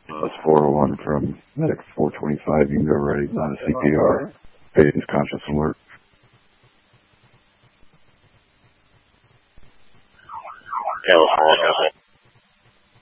Plus 401 from Medic 425. You can go ready on a CPR. Patient's conscious alert. California.